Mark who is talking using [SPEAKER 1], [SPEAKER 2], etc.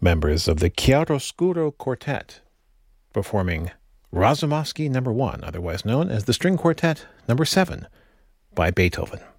[SPEAKER 1] members of the Chiaroscuro Quartet performing Razumovsky No. 1, otherwise known as the String Quartet No. 7 by Beethoven.